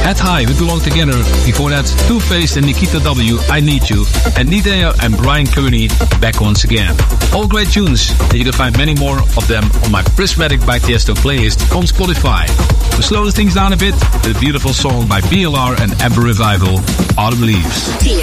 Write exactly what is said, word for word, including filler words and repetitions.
At High, We Belong Together. Before that, Two-Faced and Nikita W, I Need You. And Nidea and Brian Kearney, Back Once Again. All great tunes, and you can find many more of them on my Prismatic by Tiesto playlist on Spotify. To slow things down a bit, the beautiful song by B L R and Amber Revival, Autumn Leaves.